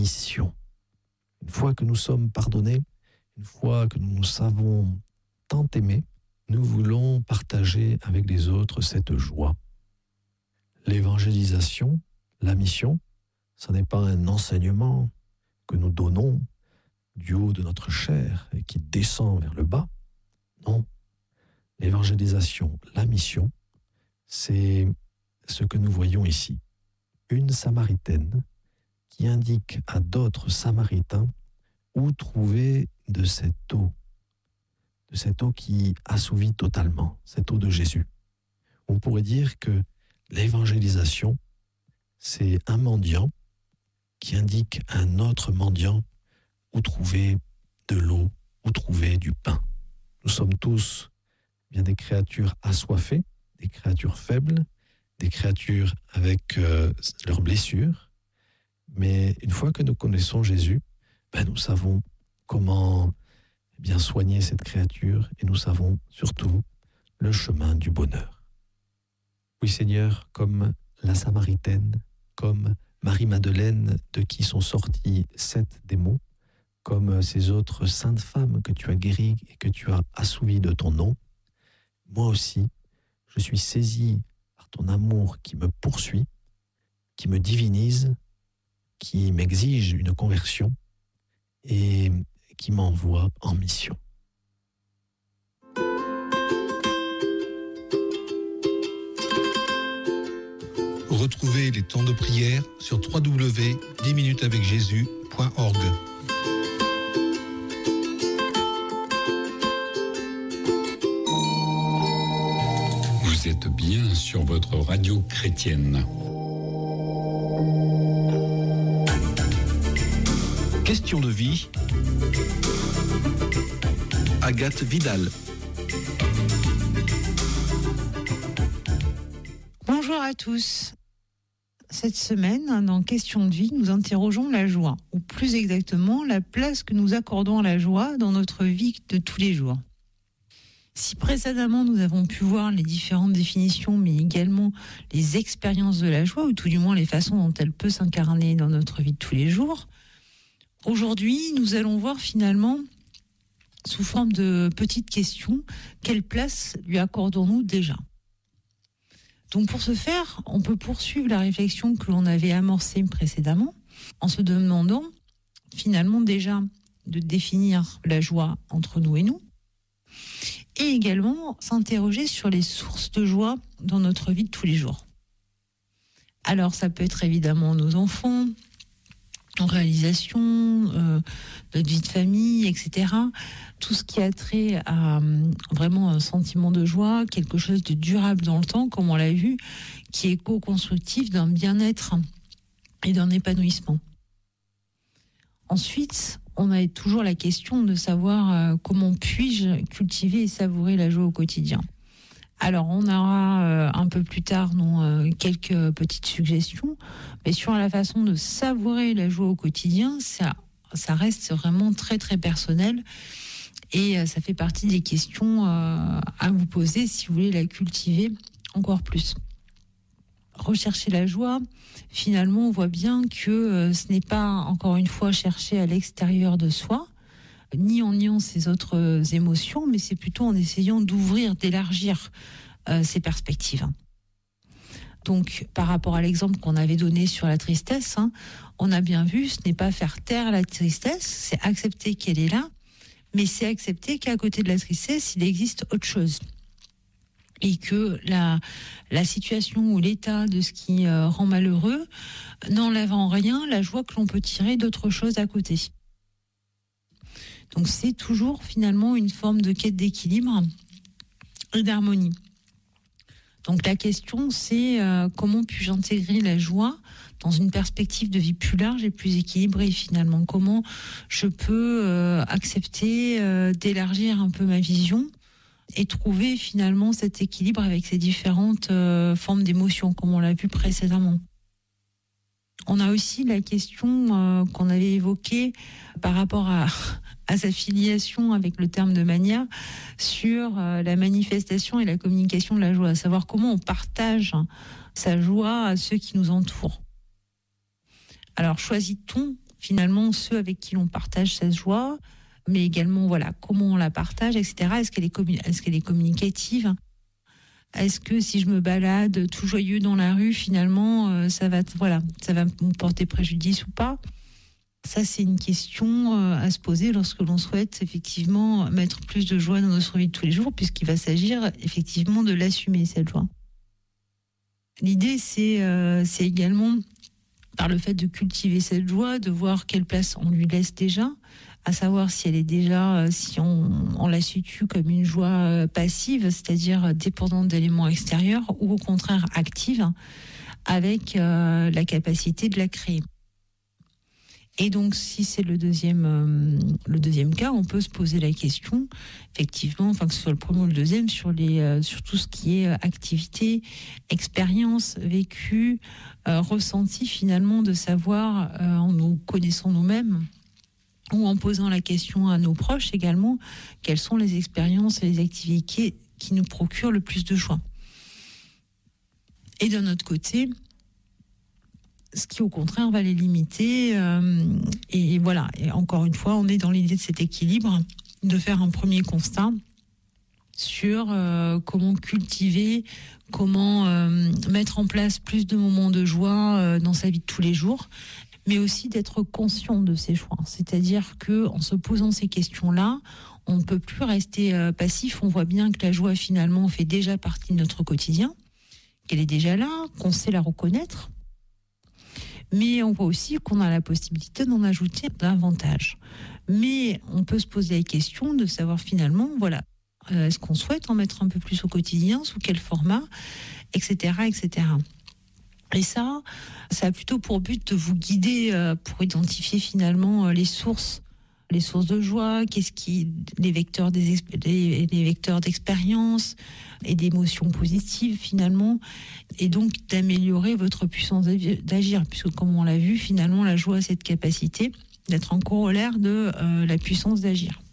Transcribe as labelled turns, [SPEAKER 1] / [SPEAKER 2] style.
[SPEAKER 1] mission. Une fois que nous sommes pardonnés, une fois que nous nous savons tant aimés, nous voulons partager avec les autres cette joie. L'évangélisation, la mission, ce n'est pas un enseignement que nous donnons du haut de notre chair et qui descend vers le bas. Non. L'évangélisation, la mission, c'est ce que nous voyons ici. Une Samaritaine qui indique à d'autres Samaritains où trouver de cette eau qui assouvit totalement, cette eau de Jésus. On pourrait dire que l'évangélisation, c'est un mendiant qui indique à un autre mendiant où trouver de l'eau, où trouver du pain. Nous sommes tous bien des créatures assoiffées, des créatures faibles, des créatures avec leurs blessures. Mais une fois que nous connaissons Jésus, nous savons comment bien soigner cette créature et nous savons surtout le chemin du bonheur. Oui Seigneur, comme la Samaritaine, comme Marie-Madeleine de qui sont sortis 7 démons, comme ces autres saintes femmes que tu as guéries et que tu as assouvies de ton nom, moi aussi, je suis saisi par ton amour qui me poursuit, qui me divinise, qui m'exige une conversion et qui m'envoie en mission.
[SPEAKER 2] Retrouvez les temps de prière sur www.10minutesavecjésus.org.
[SPEAKER 3] Vous êtes bien sur votre radio chrétienne.
[SPEAKER 2] Question de vie. Agathe Vidal.
[SPEAKER 4] Bonjour à tous. Cette semaine, dans Question de vie, nous interrogeons la joie, ou plus exactement, la place que nous accordons à la joie dans notre vie de tous les jours. Si précédemment nous avons pu voir les différentes définitions, mais également les expériences de la joie, ou tout du moins les façons dont elle peut s'incarner dans notre vie de tous les jours, aujourd'hui, nous allons voir finalement, sous forme de petites questions, quelle place lui accordons-nous déjà ? Donc pour ce faire, on peut poursuivre la réflexion que l'on avait amorcée précédemment en se demandant finalement déjà de définir la joie entre nous et nous et également s'interroger sur les sources de joie dans notre vie de tous les jours. Alors ça peut être évidemment nos enfants, en réalisation, notre vie de famille, etc. Tout ce qui a trait à vraiment un sentiment de joie, quelque chose de durable dans le temps, comme on l'a vu, qui est co-constructif d'un bien-être et d'un épanouissement. Ensuite, on a toujours la question de savoir comment puis-je cultiver et savourer la joie au quotidien. Alors, on aura un peu plus tard quelques petites suggestions, mais sur la façon de savourer la joie au quotidien, ça reste vraiment très très personnel et ça fait partie des questions à vous poser si vous voulez la cultiver encore plus. Rechercher la joie, finalement, on voit bien que ce n'est pas, encore une fois, chercher à l'extérieur de soi, ni en niant ses autres émotions, mais c'est plutôt en essayant d'ouvrir, d'élargir ses perspectives. Donc, par rapport à l'exemple qu'on avait donné sur la tristesse, on a bien vu, ce n'est pas faire taire la tristesse, c'est accepter qu'elle est là, mais c'est accepter qu'à côté de la tristesse, il existe autre chose. Et que la situation ou l'état de ce qui rend malheureux n'enlève en rien la joie que l'on peut tirer d'autres choses à côté. Donc c'est toujours finalement une forme de quête d'équilibre et d'harmonie. Donc la question c'est comment puis-je intégrer la joie dans une perspective de vie plus large et plus équilibrée finalement. Comment je peux accepter d'élargir un peu ma vision et trouver finalement cet équilibre avec ces différentes formes d'émotions, comme on l'a vu précédemment. On a aussi la question qu'on avait évoquée par rapport à sa filiation avec le terme de mania sur la manifestation et la communication de la joie, à savoir comment on partage sa joie à ceux qui nous entourent. Alors choisit-on finalement ceux avec qui l'on partage cette joie, mais également voilà comment on la partage, etc. Est-ce qu'elle est communicative ? Est-ce que si je me balade tout joyeux dans la rue, finalement, ça va me porter préjudice ou pas ? Ça, c'est une question à se poser lorsque l'on souhaite effectivement mettre plus de joie dans notre vie de tous les jours, puisqu'il va s'agir effectivement de l'assumer, cette joie. L'idée, c'est également, par le fait de cultiver cette joie, de voir quelle place on lui laisse déjà, à savoir si elle est déjà, si on la situe comme une joie passive, c'est-à-dire dépendante d'éléments extérieurs, ou au contraire active, avec la capacité de la créer. Et donc, si c'est le deuxième cas, on peut se poser la question, effectivement, enfin que ce soit le premier ou le deuxième, sur tout ce qui est activité, expérience vécue, ressenti finalement, de savoir, en nous connaissant nous-mêmes, ou en posant la question à nos proches également, quelles sont les expériences et les activités qui nous procurent le plus de joie. Et d'un autre côté, ce qui au contraire va les limiter. Et voilà, et encore une fois, on est dans l'idée de cet équilibre, de faire un premier constat sur comment cultiver, comment mettre en place plus de moments de joie dans sa vie de tous les jours, mais aussi d'être conscient de ses choix. C'est-à-dire qu'en se posant ces questions-là, on ne peut plus rester passif. On voit bien que la joie, finalement, fait déjà partie de notre quotidien, qu'elle est déjà là, qu'on sait la reconnaître. Mais on voit aussi qu'on a la possibilité d'en ajouter davantage. Mais on peut se poser la question de savoir finalement, voilà, est-ce qu'on souhaite en mettre un peu plus au quotidien, sous quel format, etc., etc. Et ça a plutôt pour but de vous guider pour identifier finalement les sources de joie, les vecteurs d'expérience et d'émotions positives finalement, et donc d'améliorer votre puissance d'agir, puisque comme on l'a vu, finalement la joie a cette capacité d'être en corollaire de la puissance d'agir.